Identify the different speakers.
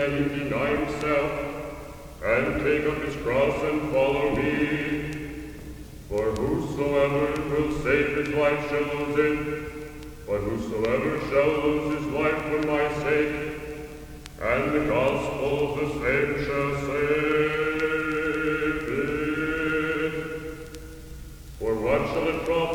Speaker 1: that he deny himself, and take up his cross and follow me. For whosoever will save his life shall lose it, but whosoever shall lose his life for my sake, and the gospel of the same shall save